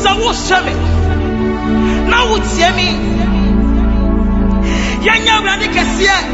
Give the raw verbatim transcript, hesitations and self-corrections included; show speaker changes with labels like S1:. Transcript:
S1: wo shame na wo tie me yanya awurade kese